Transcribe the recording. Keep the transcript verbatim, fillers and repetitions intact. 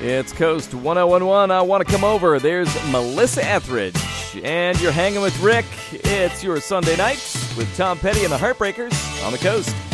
It's Coast one oh one one. I Want to Come Over. There's Melissa Etheridge. And you're hanging with Rick. It's your Sunday night with Tom Petty and the Heartbreakers on the Coast.